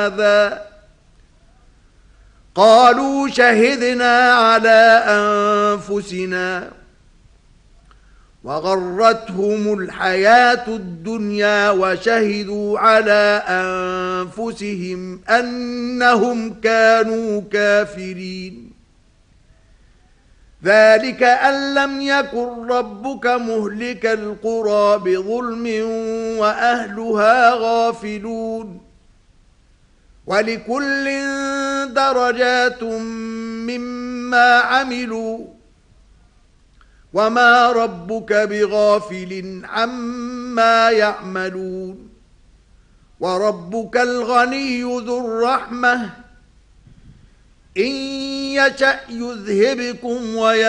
هذا قالوا شهدنا على أنفسنا وغرتهم الحياة الدنيا وشهدوا على أنفسهم أنهم كانوا كافرين ذلك أن لم يكن ربك مهلك القرى بظلم وأهلها غافلون ولكل درجات مما عملوا وما ربك بغافل عما يعملون وربك الغني ذو الرحمة إن يشأ يذهبكم